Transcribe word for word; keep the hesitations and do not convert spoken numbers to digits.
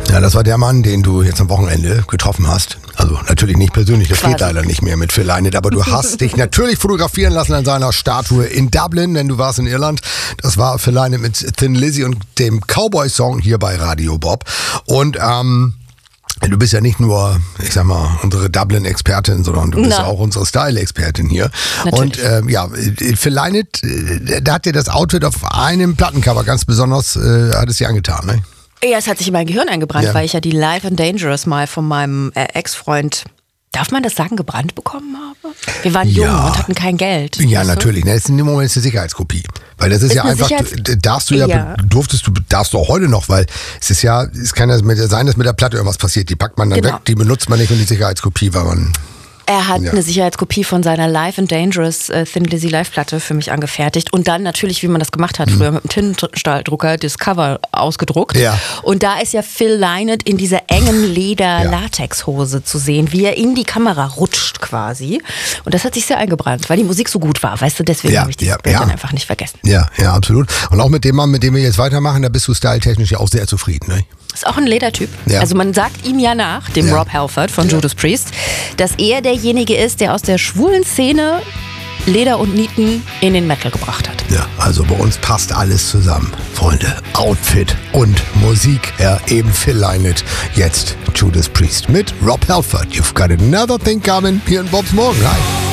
Ja, das war der Mann, den du jetzt am Wochenende getroffen hast. Also natürlich nicht persönlich, das Quasi. geht leider nicht mehr mit Phil Lynott, aber du hast dich natürlich fotografieren lassen an seiner Statue in Dublin, denn du warst in Irland. Das war Phil Lynott mit Thin Lizzy und dem Cowboy-Song hier bei Radio Bob. Und ähm, du bist ja nicht nur, ich sag mal, unsere Dublin-Expertin, sondern du bist Na. auch unsere Style-Expertin hier. Natürlich. Und ähm, ja, Phil Lynott, äh, da hat dir das Outfit auf einem Plattencover ganz besonders, äh, hat es dir angetan, ne? Ja, es hat sich in mein Gehirn eingebrannt, Ja. weil ich ja die Live and Dangerous mal von meinem äh, Ex-Freund, darf man das sagen, gebrannt bekommen habe? Wir waren jung Ja. und hatten kein Geld. Ja, weißt du? natürlich. Ne, das ist in dem Moment eine Sicherheitskopie. Weil das ist, Ist ja eine einfach, Sicherheits- d- darfst du ja, Ja. durftest du, darfst du auch heute noch, weil es ist ja, es kann ja mit, sein, dass mit der Platte irgendwas passiert. Die packt man dann Genau. weg, die benutzt man nicht und die Sicherheitskopie, weil man, Er hat Ja. eine Sicherheitskopie von seiner Live and Dangerous äh, Thin Lizzy Live-Platte für mich angefertigt und dann natürlich, wie man das gemacht hat, früher mit dem Tintenstrahldrucker das Cover ausgedruckt. Ja. Und da ist ja Phil Lynott in dieser engen Leder-Latexhose zu sehen, wie er in die Kamera rutscht quasi. Und das hat sich sehr eingebrannt, weil die Musik so gut war, weißt du, deswegen Ja, habe ich dieses ja, Bild ja. dann einfach nicht vergessen. ja, ja, absolut. Und auch mit dem Mann, mit dem wir jetzt weitermachen, da bist du styletechnisch ja auch sehr zufrieden, ne? Ist auch ein Ledertyp. Ja. Also man sagt ihm ja nach, dem Ja. Rob Halford von Ja. Judas Priest, dass er derjenige ist, der aus der schwulen Szene Leder und Nieten in den Metal gebracht hat. Ja, also bei uns passt alles zusammen, Freunde. Outfit und Musik. Ja, eben Phil Lynott, jetzt Judas Priest mit Rob Halford. You've got another thing coming hier in Bobs Morgen. Hi.